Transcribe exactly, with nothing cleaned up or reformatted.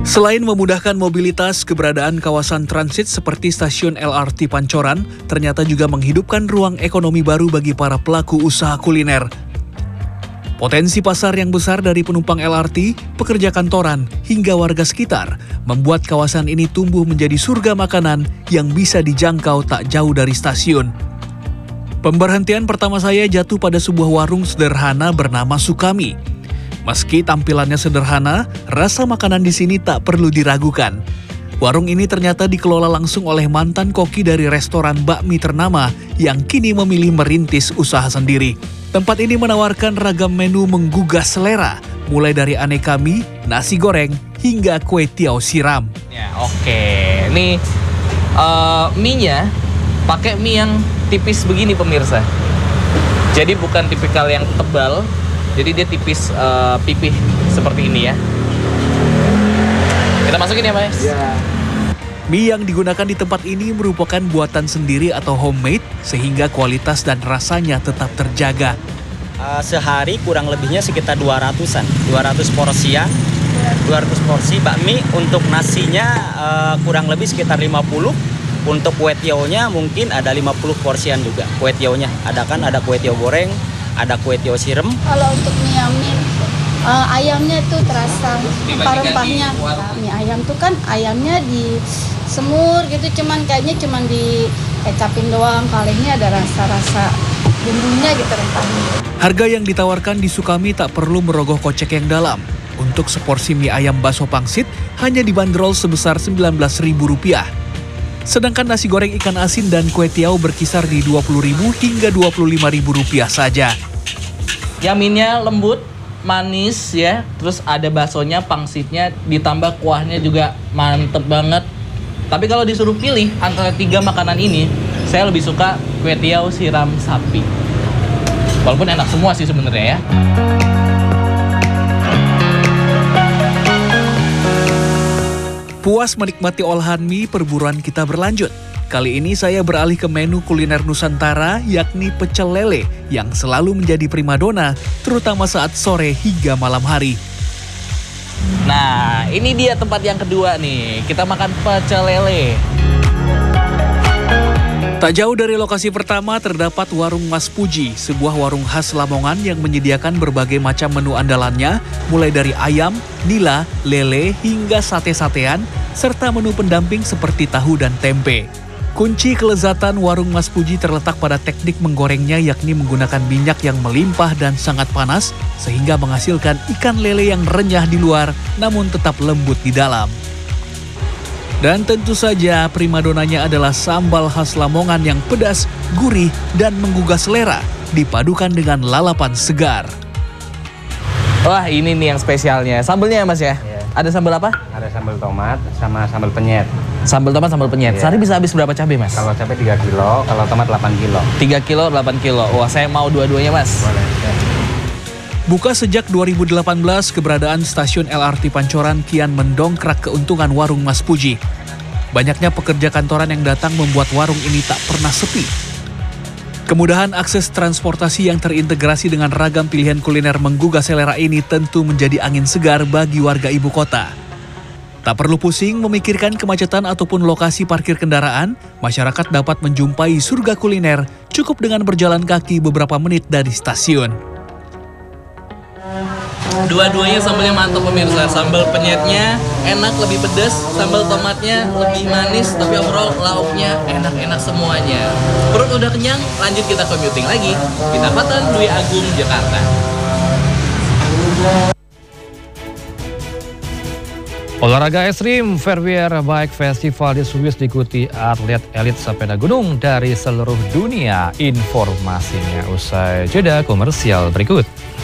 Selain memudahkan mobilitas, keberadaan kawasan transit seperti stasiun L R T Pancoran ternyata juga menghidupkan ruang ekonomi baru bagi para pelaku usaha kuliner. Potensi pasar yang besar dari penumpang L R T, pekerja kantoran, hingga warga sekitar membuat kawasan ini tumbuh menjadi surga makanan yang bisa dijangkau tak jauh dari stasiun. Pemberhentian pertama saya jatuh pada sebuah warung sederhana bernama Sukami. Meski tampilannya sederhana, rasa makanan di sini tak perlu diragukan. Warung ini ternyata dikelola langsung oleh mantan koki dari restoran bakmi ternama yang kini memilih merintis usaha sendiri. Tempat ini menawarkan ragam menu menggugah selera, mulai dari aneka mie, nasi goreng, hingga kue tiaw siram. Ya, oke, ini uh, mie-nya pakai mie yang tipis begini pemirsa. Jadi bukan tipikal yang tebal. Jadi dia tipis uh, pipih seperti ini ya. Kita masukin ya Mas? Ya. Mie yang digunakan di tempat ini merupakan buatan sendiri atau homemade sehingga kualitas dan rasanya tetap terjaga. Uh, sehari kurang lebihnya sekitar dua ratusan, dua ratus porsian, dua ratus porsi bakmi. Untuk nasinya uh, kurang lebih sekitar lima puluh. Untuk kue tiaonya mungkin ada lima puluh porsian juga. Kue tiaonya ada kan ada kue tiaw goreng, ada kue tiaw siram. Kalau untuk mie ayam, uh, ayamnya itu terasa rempah-rempahnya. Mie ayam tuh kan ayamnya di semur gitu, cuman kayaknya cuman di kecapin doang. Kalau ini ada rasa-rasa bumbunya gitu, rempahnya. Harga yang ditawarkan di Sukami tak perlu merogoh kocek yang dalam. Untuk seporsi mie ayam bakso pangsit hanya dibanderol sebesar sembilan belas ribu rupiah. Sedangkan nasi goreng ikan asin dan kue tiaw berkisar di dua puluh ribu hingga dua puluh lima ribu rupiah saja. Yaminnya lembut, manis ya, terus ada baksonya, pangsitnya, ditambah kuahnya juga mantep banget. Tapi kalau disuruh pilih antara tiga makanan ini, saya lebih suka kue tiaw siram sapi. Walaupun enak semua sih sebenarnya ya. Puas menikmati olahan mie, perburuan kita berlanjut. Kali ini saya beralih ke menu kuliner Nusantara, yakni pecel lele yang selalu menjadi primadona, terutama saat sore hingga malam hari. Nah, ini dia tempat yang kedua nih. Kita makan pecel lele. Tak jauh dari lokasi pertama terdapat warung Mas Puji, sebuah warung khas Lamongan yang menyediakan berbagai macam menu andalannya, mulai dari ayam, nila, lele, hingga sate-satean, serta menu pendamping seperti tahu dan tempe. Kunci kelezatan warung Mas Puji terletak pada teknik menggorengnya, yakni menggunakan minyak yang melimpah dan sangat panas, sehingga menghasilkan ikan lele yang renyah di luar, namun tetap lembut di dalam. Dan tentu saja primadonanya adalah sambal khas Lamongan yang pedas, gurih, dan menggugah selera, dipadukan dengan lalapan segar. Wah, ini nih yang spesialnya. Sambelnya ya Mas ya? Iya. Ada sambal apa? Ada sambal tomat sama sambal penyet. Sambal tomat, sambal penyet. Iya. Sehari bisa habis berapa cabai Mas? Kalau cabai tiga kilo, kalau tomat delapan kilo. tiga kilo, delapan kilo. Wah, saya mau dua-duanya Mas. Boleh. Ya. Buka sejak dua ribu delapan belas, keberadaan stasiun L R T Pancoran kian mendongkrak keuntungan warung Mas Puji. Banyaknya pekerja kantoran yang datang membuat warung ini tak pernah sepi. Kemudahan akses transportasi yang terintegrasi dengan ragam pilihan kuliner menggugah selera ini tentu menjadi angin segar bagi warga ibu kota. Tak perlu pusing memikirkan kemacetan ataupun lokasi parkir kendaraan, masyarakat dapat menjumpai surga kuliner cukup dengan berjalan kaki beberapa menit dari stasiun. Dua-duanya sambalnya mantap pemirsa. Sambal penyetnya enak, lebih pedas. Sambal tomatnya lebih manis. Tapi overall lauknya enak-enak semuanya. Perut udah kenyang, lanjut kita commuting lagi. Pinapatan Dwi Agung, Jakarta. Olahraga ekstrim Verweer Bike Festival di Swiss diikuti atlet elit sepeda gunung dari seluruh dunia. Informasinya usai jeda komersial berikut.